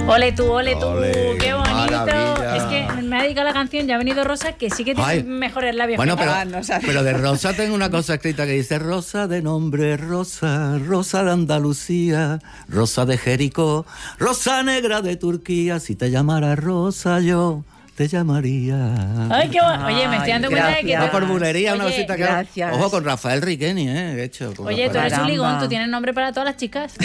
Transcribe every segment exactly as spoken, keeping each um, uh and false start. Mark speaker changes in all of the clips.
Speaker 1: Ole tú, ole tú,
Speaker 2: Ole,
Speaker 1: qué bonito.
Speaker 2: maravilla.
Speaker 1: Es que me ha dedicado la canción, ya ha venido Rosa, que sí que tiene
Speaker 3: Ay.
Speaker 1: mejores labios.
Speaker 3: Bueno,
Speaker 1: que
Speaker 3: pero,
Speaker 1: ah, no, ¿sabes?
Speaker 3: pero de Rosa tengo una cosa escrita que dice: Rosa de nombre, Rosa, Rosa de Andalucía, Rosa de Jericó, Rosa negra de Turquía. Si te llamara Rosa yo te llamaría.
Speaker 1: Ay, qué bueno. Oye, me estoy dando cuenta de que...
Speaker 3: No por bulería, una
Speaker 1: Oye,
Speaker 3: cosita que...
Speaker 1: gracias.
Speaker 3: Ojo, con Rafael Riqueni, ¿eh? He hecho, con
Speaker 1: Oye, tú
Speaker 3: Rafael.
Speaker 1: eres un ligón, tú tienes nombre para todas las chicas.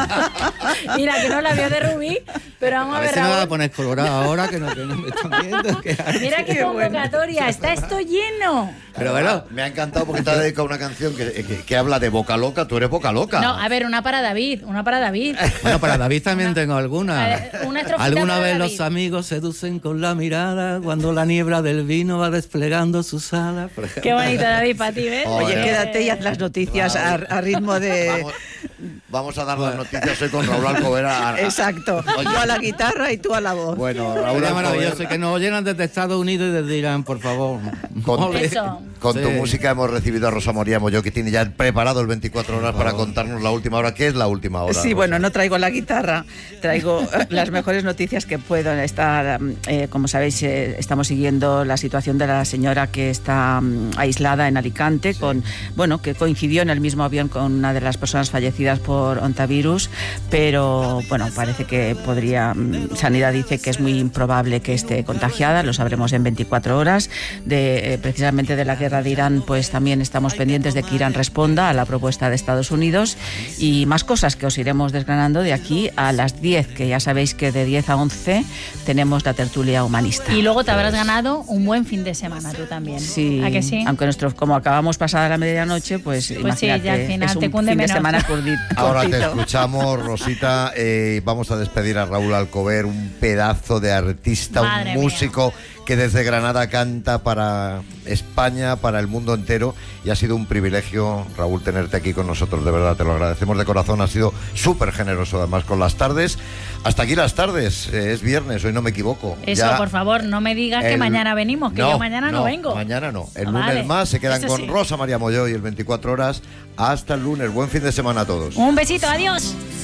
Speaker 1: Mira, que no la vio de Rubí, pero vamos a,
Speaker 3: A
Speaker 1: ver,
Speaker 3: ver si me
Speaker 1: Raúl.
Speaker 3: va a poner colorado ahora que no, que no me están viendo. Que...
Speaker 1: Mira qué convocatoria, está esto lleno.
Speaker 3: Pero bueno,
Speaker 2: me ha encantado porque te ha dedicado una canción que, que, que habla de Boca Loca. Tú eres Boca Loca.
Speaker 1: No, a ver, una para David, una para David.
Speaker 3: Bueno, para David también tengo alguna.
Speaker 1: ver, una estrofita
Speaker 3: Alguna
Speaker 1: para
Speaker 3: vez
Speaker 1: David.
Speaker 3: los amigos seducen con la mirada cuando la niebla del vino va desplegando sus alas. Por ejemplo.
Speaker 1: Qué bonito, David, para ti, ¿ves?
Speaker 4: Oye,
Speaker 1: Eh,
Speaker 4: quédate y haz las noticias a, a ritmo de...
Speaker 2: Vamos, vamos a dar las noticias hoy con Raúl Alcover. A, a,
Speaker 4: Exacto.
Speaker 2: Oye.
Speaker 4: Yo a la guitarra y tú a la voz.
Speaker 2: Bueno,
Speaker 3: Raúl
Speaker 2: Raúl
Speaker 3: es
Speaker 2: Alcover,
Speaker 3: maravilloso y que nos oyen desde Estados Unidos y desde Irán, por favor.
Speaker 2: Con,
Speaker 1: Eso.
Speaker 2: con tu
Speaker 3: Sí.
Speaker 2: música hemos recibido a Rosa María Molló, que tiene ya preparado el veinticuatro horas para contarnos la última hora. ¿Qué es la última hora?
Speaker 4: Sí,
Speaker 2: Rosa?
Speaker 4: bueno, no traigo la guitarra, traigo eh, las mejores noticias que puedo. Estar, eh, como sabéis, eh, estamos siguiendo la situación de la señora que está mm, aislada en Alicante, sí. con, bueno, que coincidió en el mismo avión con una de las personas fallecidas por ontavirus, pero bueno, parece que podría, mm, Sanidad dice que es muy improbable que esté contagiada, lo sabremos en veinticuatro horas. De, eh, precisamente de la guerra de Irán, pues también estamos pendientes de que Irán responda a la propuesta de Estados Unidos y más cosas que os iremos desgranando de aquí a las diez, que ya sabéis que de diez a once tenemos la tertulia humanista.
Speaker 1: Y luego te habrás ganado un buen fin de semana tú también.
Speaker 4: Sí,
Speaker 1: ¿A que sí?
Speaker 4: aunque nuestro, como acabamos pasada la medianoche, pues,
Speaker 1: Pues
Speaker 4: imagínate,
Speaker 1: sí, ya al final
Speaker 4: es un
Speaker 1: te cunde
Speaker 4: fin
Speaker 1: menos.
Speaker 4: de semana cordi-
Speaker 2: Ahora te
Speaker 4: cortito.
Speaker 2: escuchamos, Rosita. Eh, vamos a despedir a Raúl Alcover, un pedazo de artista,
Speaker 1: Madre
Speaker 2: un
Speaker 1: mía.
Speaker 2: músico que desde Granada canta para España, para el mundo entero, y ha sido un privilegio, Raúl, tenerte aquí con nosotros, de verdad, te lo agradecemos de corazón, ha sido súper generoso además con las tardes. Hasta aquí las tardes, eh, es viernes, hoy no me equivoco.
Speaker 1: Eso,
Speaker 2: Ya
Speaker 1: por favor, no me digas que
Speaker 2: el-
Speaker 1: mañana venimos, que
Speaker 2: No,
Speaker 1: yo mañana no,
Speaker 2: no
Speaker 1: vengo.
Speaker 2: Mañana no, el
Speaker 1: Ah,
Speaker 2: lunes
Speaker 1: vale.
Speaker 2: más, se quedan
Speaker 1: Eso
Speaker 2: con
Speaker 1: sí.
Speaker 2: Rosa María Molló y el veinticuatro horas. Hasta el lunes, buen fin de semana a todos.
Speaker 1: Un besito, adiós.